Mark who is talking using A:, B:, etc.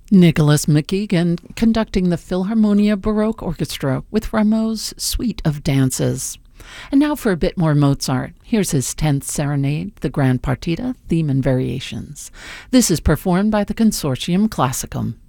A: Nicholas McKeegan conducting the Philharmonia Baroque Orchestra with Rameau's Suite of Dances. And now for a bit more Mozart. Here's his 10th Serenade, the Grand Partita, Theme and Variations. This is performed by the Consortium Classicum.